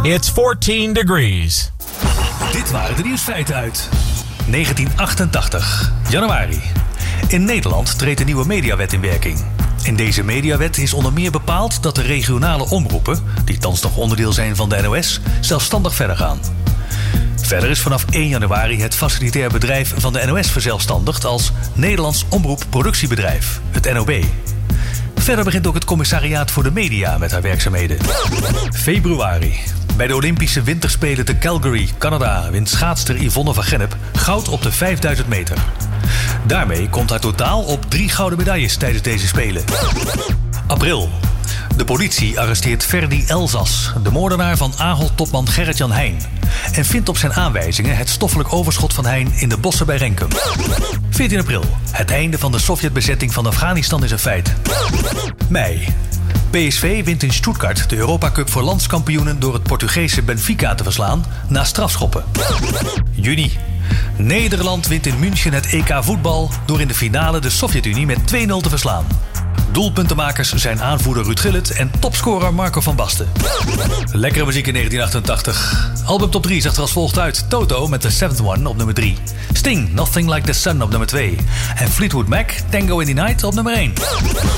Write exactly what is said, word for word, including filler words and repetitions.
It's fourteen degrees. Dit waren de nieuwsfeiten uit negentien achtentachtig, januari. In Nederland treedt een nieuwe mediawet in werking. In deze mediawet is onder meer bepaald dat de regionale omroepen, die thans nog onderdeel zijn van de N O S, zelfstandig verder gaan. Verder is vanaf één januari het facilitair bedrijf van de N O S verzelfstandigd als Nederlands Omroep Productiebedrijf, het N O B. Verder begint ook het Commissariaat voor de Media met haar werkzaamheden. Februari. Bij de Olympische Winterspelen te Calgary, Canada, wint schaatster Yvonne van Gennep goud op de vijfduizend meter. Daarmee komt haar totaal op drie gouden medailles tijdens deze Spelen. April. De politie arresteert Ferdi Elzas, de moordenaar van Ahold-topman Gerrit-Jan Heijn, en vindt op zijn aanwijzingen het stoffelijk overschot van Heijn in de bossen bij Renkum. veertien april. Het einde van de Sovjetbezetting van Afghanistan is een feit. Mei. P S V wint in Stuttgart de Europa Cup voor landskampioenen door het Portugese Benfica te verslaan na strafschoppen. Juni. Nederland wint in München het E K voetbal door in de finale de Sovjet-Unie met twee nul te verslaan. Doelpuntenmakers zijn aanvoerder Ruud Gullit en topscorer Marco van Basten. Lekkere muziek in negentien achtentachtig. Album top drie zag er als volgt uit. Toto met The Seventh One op nummer drie. Sting, Nothing Like The Sun op nummer twee. En Fleetwood Mac, Tango in the Night op nummer één.